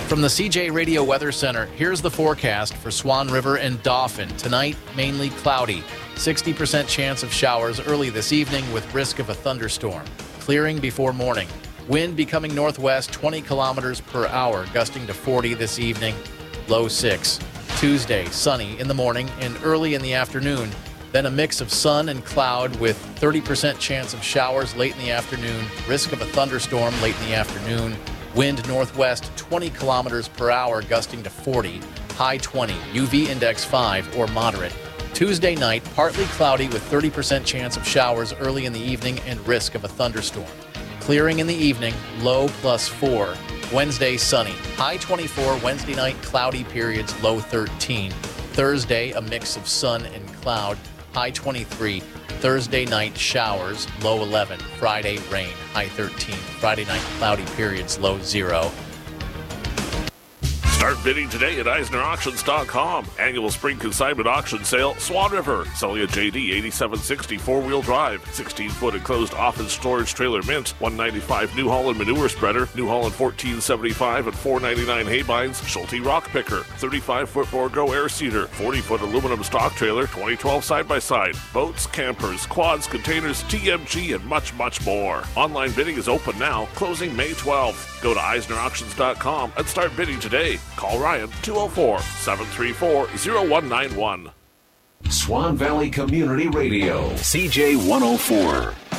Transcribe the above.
From the CJ Radio Weather Center, here's the forecast for Swan River and Dauphin. Tonight, mainly cloudy. 60% chance of showers early this evening with risk of a thunderstorm. Clearing before morning. Wind becoming northwest 20 kilometers per hour, gusting to 40 this evening. Low 6. Tuesday, sunny in the morning and early in the afternoon. Then a mix of sun and cloud with 30% chance of showers late in the afternoon. Risk of a thunderstorm late in the afternoon. Wind northwest 20 kilometers per hour, gusting to 40, high 20, UV index 5 or moderate. Tuesday night, partly cloudy with 30% chance of showers early in the evening and risk of a thunderstorm. Clearing in the evening, low +4. Wednesday, sunny, high 24. Wednesday night, cloudy periods, low 13. Thursday, a mix of sun and cloud, high 23. Thursday night, showers, low 11. Friday, rain, high 13. Friday night, cloudy periods, low 0. Start bidding today at EisnerAuctions.com. Annual spring consignment auction sale, Swan River. Selling a JD 8760 four-wheel drive, 16-foot enclosed office storage trailer mint, $195 New Holland manure spreader, New Holland 1475 and $499 hay binds, Schulte rock picker, 35-foot Borgo air seeder, 40-foot aluminum stock trailer, 2012 side-by-side, boats, campers, quads, containers, TMG, and much, much more. Online bidding is open now, closing May 12th. Go to EisnerAuctions.com and start bidding today. Call Ryan, 204-734-0191. Swan Valley Community Radio, CJ 104.